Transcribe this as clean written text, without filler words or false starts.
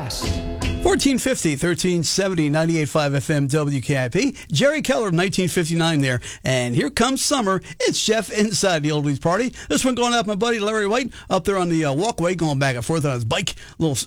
Gas. 1450, 1370, 98.5 FM WKIP. Jerry Keller, 1959 there. And here comes summer. It's Jeff inside the Oldies Party. This one going out with my buddy Larry White up there on the walkway, going back and forth on his bike. Little